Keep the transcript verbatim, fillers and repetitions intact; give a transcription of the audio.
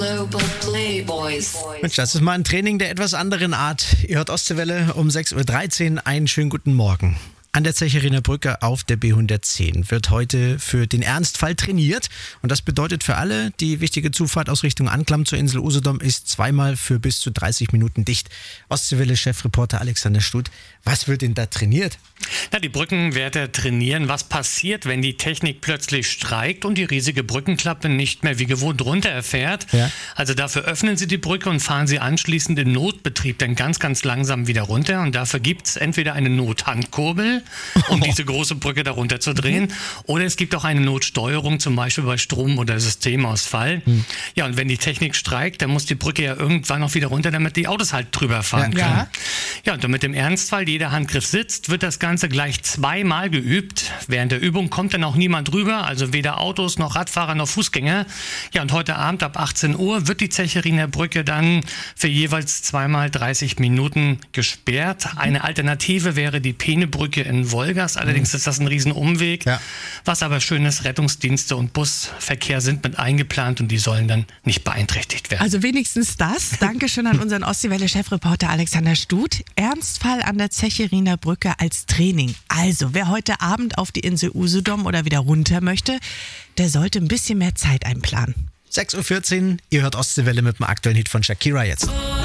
Global Playboys. Mensch, das ist mal ein Training der etwas anderen Art. Ihr hört Ostseewelle um sechs Uhr dreizehn. Einen schönen guten Morgen. An der Zecherinner Brücke auf der B hundertzehn wird heute für den Ernstfall trainiert. Und das bedeutet für alle, die wichtige Zufahrt aus Richtung Anklam zur Insel Usedom ist zweimal für bis zu dreißig Minuten dicht. Ostseewelle-Chefreporter Alexander Stut, was wird denn da trainiert? Na, die Brückenwärter trainieren, was passiert, wenn die Technik plötzlich streikt und die riesige Brückenklappe nicht mehr wie gewohnt runterfährt. Ja. Also dafür öffnen sie die Brücke und fahren sie anschließend in Notbetrieb dann ganz, ganz langsam wieder runter. Und dafür gibt es entweder eine Nothandkurbel, um oh. diese große Brücke darunter zu drehen, mhm. oder es gibt auch eine Notsteuerung, zum Beispiel bei Strom- oder Systemausfall. Mhm. Ja, und wenn die Technik streikt, dann muss die Brücke ja irgendwann auch wieder runter, damit die Autos halt drüber fahren ja. können. Ja. ja, und damit im Ernstfall jeder Handgriff sitzt, wird das Ganze gleich zweimal geübt. Während der Übung kommt dann auch niemand rüber, also weder Autos noch Radfahrer noch Fußgänger. Ja, und heute Abend ab achtzehn Uhr wird die Zecherinner Brücke dann für jeweils zweimal dreißig Minuten gesperrt. Eine Alternative wäre die Peenebrücke in Wolgast. Allerdings ist das ein Riesenumweg. Ja. Was aber schön ist, Rettungsdienste und Busverkehr sind mit eingeplant und die sollen dann nicht beeinträchtigt werden. Also wenigstens das. Dankeschön an unseren Ostseewelle-Chefreporter Alexander Stut. Ernstfall an der Zecherinner Brücke als Training. Also, wer heute Abend auf die Insel Usedom oder wieder runter möchte, der sollte ein bisschen mehr Zeit einplanen. sechs Uhr vierzehn, ihr hört Ostseewelle mit dem aktuellen Hit von Shakira jetzt.